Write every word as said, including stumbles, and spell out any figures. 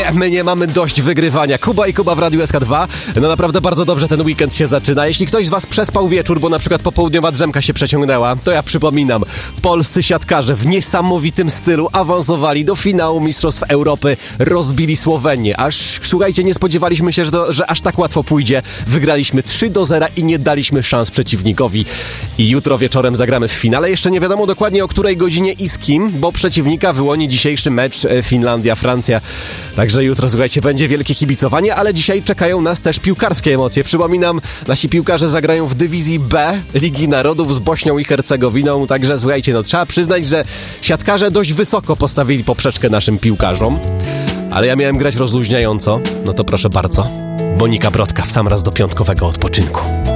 Nie, my nie mamy dość wygrywania. Kuba i Kuba w Radiu S K dwa. No naprawdę bardzo dobrze ten weekend się zaczyna. Jeśli ktoś z was przespał wieczór, bo na przykład popołudniowa drzemka się przeciągnęła, to ja przypominam, polscy siatkarze w niesamowitym stylu awansowali do finału Mistrzostw Europy, rozbili Słowenię. Aż, słuchajcie, nie spodziewaliśmy się, że, to, że aż tak łatwo pójdzie. Wygraliśmy trzy do zera i nie daliśmy szans przeciwnikowi. I jutro wieczorem zagramy w finale. Jeszcze nie wiadomo dokładnie o której godzinie i z kim, bo przeciwnika wyłoni dzisiejszy mecz Finlandia-Francja. Także jutro, słuchajcie, będzie wielkie kibicowanie, ale dzisiaj czekają nas też piłkarskie emocje. Przypominam, nasi piłkarze zagrają w dywizji B Ligi Narodów z Bośnią i Hercegowiną. Także, słuchajcie, no trzeba przyznać, że siatkarze dość wysoko postawili poprzeczkę naszym piłkarzom. Ale ja miałem grać rozluźniająco. No to proszę bardzo, Monika Brodka w sam raz do piątkowego odpoczynku.